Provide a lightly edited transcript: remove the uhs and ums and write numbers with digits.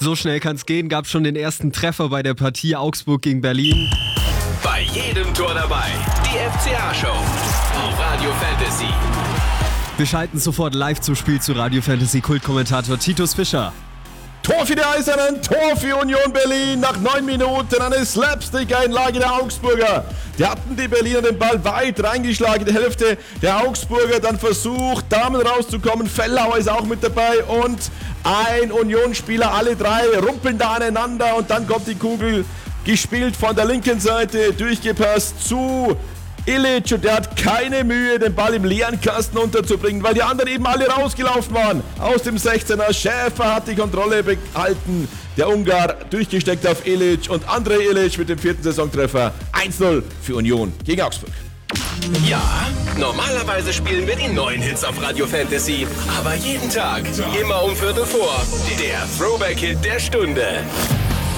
So schnell kann's gehen, gab schon den ersten Treffer bei der Partie Augsburg gegen Berlin. Bei jedem Tor dabei, die FCA-Show auf Radio Fantasy. Wir schalten sofort live zum Spiel zu Radio Fantasy Kultkommentator Titus Fischer. Tor für die Eisernen, Tor für Union Berlin. Nach 9 Minuten eine Slapstick-Einlage der Augsburger. Die hatten die Berliner den Ball weit reingeschlagen in die Hälfte. Der Augsburger dann versucht, Damen rauszukommen. Fellauer ist auch mit dabei und ein Unionsspieler, alle drei rumpeln da aneinander und dann kommt die Kugel gespielt von der linken Seite, durchgepasst zu Ilic und der hat keine Mühe, den Ball im leeren Kasten unterzubringen, weil die anderen eben alle rausgelaufen waren. Aus dem 16er, Schäfer hat die Kontrolle behalten. Der Ungar durchgesteckt auf Ilic und Andrej Ilic mit dem 4. Saisontreffer. 1-0 für Union gegen Augsburg. Ja, normalerweise spielen wir die neuen Hits auf Radio Fantasy, aber jeden Tag, immer um 15:45. Der Throwback-Hit der Stunde.